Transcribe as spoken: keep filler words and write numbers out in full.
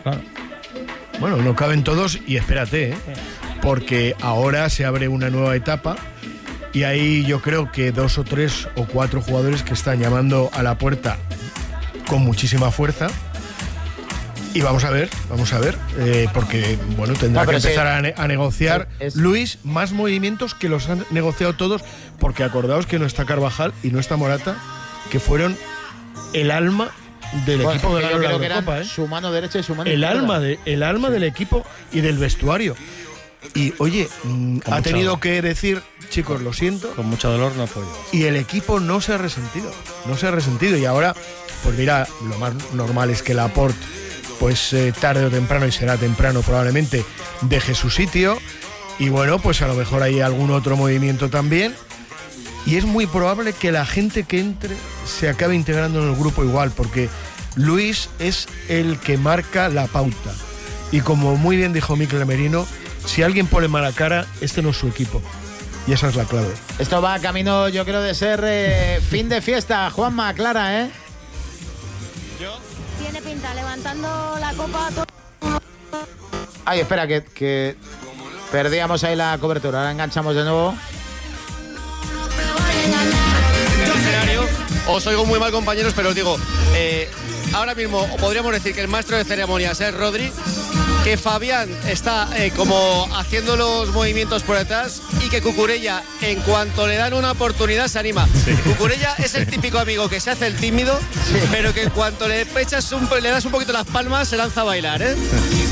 claro. Bueno, no caben todos y espérate, ¿eh? Porque ahora se abre una nueva etapa y hay yo creo que dos o tres o cuatro jugadores que están llamando a la puerta con muchísima fuerza. Y vamos a ver, vamos a ver, eh, porque bueno, tendrá no, que sí, empezar a, ne- a negociar es, Luis más movimientos que los han negociado todos, porque acordaos que no está Carvajal y no está Morata, que fueron el alma del bueno, equipo de yo la creo que eran Eurocopa, ¿eh? su mano derecha y su mano El izquierda. alma, de, el alma sí. del equipo y del vestuario. Y oye, mmm, ha tenido dolor. que decir, chicos, lo siento. Con mucho dolor no fue. Y el equipo no se ha resentido, no se ha resentido. Y ahora, pues mira, lo más normal es que Laporte, pues eh, tarde o temprano, y será temprano probablemente, deje su sitio. Y bueno, pues a lo mejor hay algún otro movimiento también. Y es muy probable que la gente que entre se acabe integrando en el grupo igual, porque Luis es el que marca la pauta. Y como muy bien dijo Mikel Merino, si alguien pone mala cara, este no es su equipo. Y esa es la clave. Esto va camino, yo creo, de ser eh, fin de fiesta. Juanma, Clara, ¿eh? Yo. Tiene pinta, levantando la copa. Ay, espera, que, que perdíamos ahí la cobertura. Ahora enganchamos de nuevo. Os oigo muy mal, compañeros, pero os digo, eh, ahora mismo podríamos decir que el maestro de ceremonias es Rodri, que Fabián está eh, como haciendo los movimientos por detrás y que Cucurella, en cuanto le dan una oportunidad, se anima. Sí. Cucurella es el típico amigo que se hace el tímido, sí. pero que en cuanto le echas un, le das un poquito las palmas, se lanza a bailar, ¿eh?